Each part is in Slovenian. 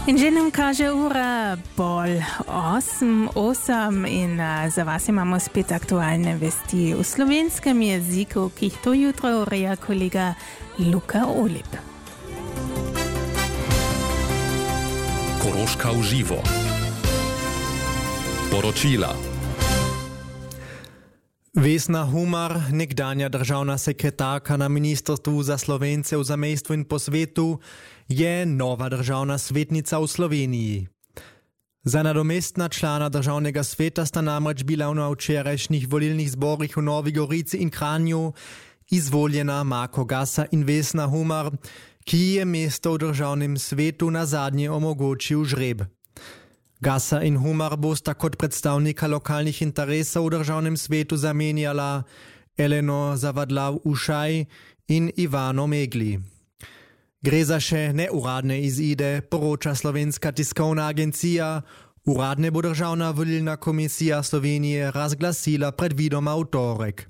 Inženjem kaže ura pol 8 in za vas imamo spet aktualne vesti v slovenskem jeziku, ki jih to jutro ureja kolega Luka Olip. Koroška v živo. Poročila. Vesna Humar, nekdanja državna sekretarka na Ministrstvu za Slovence v zamejstvu in po svetu, je nova državna svetnica v Sloveniji. Za nadomestna člana državnega sveta sta namreč bila na včerajšnjih volilnih zborih v Novi Gorici in Kranju izvoljena Marko Gasa in Vesna Humar, ki je mesto v državnem svetu nazadnje omogočil žreb. Gasa in Humar bosta kot predstavnika lokalnih interesov v državnem svetu zamenjala Eleno Zavadlav-Ušaj in Ivano Megli. Gre za še neuradne izide, poroča Slovenska tiskovna agencija. Uradne bo Državna volilna komisija Slovenije razglasila predvidoma v torek.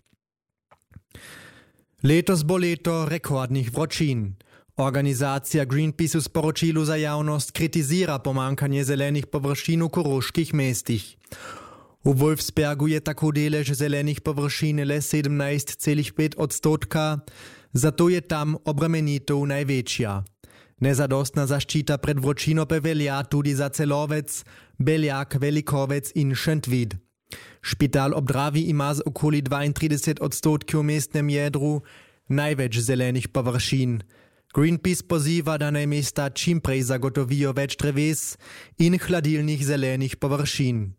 Letos bo leto rekordnih vročin. Organizacija Greenpeace v sporočilu za javnost kritizira pomankanje zelenih površin v koroških mestih. V Wolfsbergu je tako delež zelenih površin le 17,5%, zato je tam obremenitev največja. Nezadostna zaščita pred vročino pa velja tudi za Celovec, Beljak, Velikovec in Šentvid. Špital ob Dravi ima z okoli 32% v mestnem jedru največ zelenih površin. Greenpeace poziva, da naj mesta čimprej zagotovijo več dreves in hladilnih zelenih površin.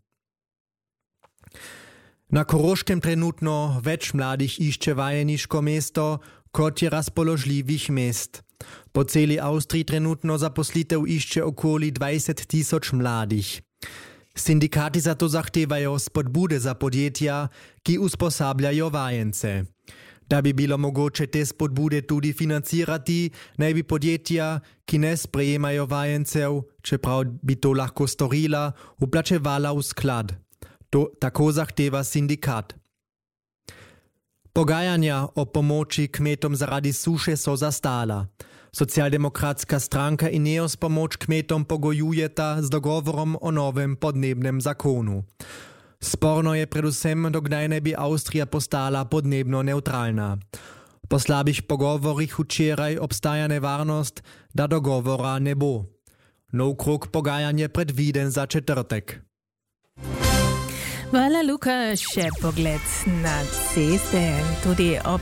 Na Koroškem trenutno več mladih išče vajeniško mesto, kot je razpoložljivih mest. Po celi Avstriji trenutno zaposlitev išče okoli 20,000 mladih. Sindikati zato zahtevajo spodbude za podjetja, ki usposabljajo vajence. Da bi bilo mogoče te spodbude tudi financirati, naj bi podjetja, ki ne sprejemajo vajencev, čeprav bi to lahko storila, vplačevala v sklad. To tako zahteva sindikat. Pogajanja o pomoči kmetom zaradi suše so zastala. Socialdemokratska stranka in Neos pomoč kmetom pogojujeta z dogovorom o novem podnebnem zakonu. Sporno je predvsem, dokdaj naj bi Avstrija postala podnebno neutralna. Po slabih pogovorih včeraj obstaja nevarnost, da dogovora ne bo. Nov krog pogajanj je predviden za četrtek. Hvala, Luka. Še pogled na ceste. Tudi ob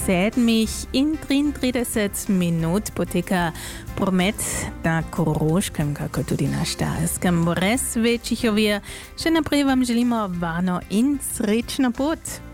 7:33 poteka promet na Koroškem, kako tudi na Štajerskem. Brez večjih ovir. Še naprej vam želimo varno in srečno pot.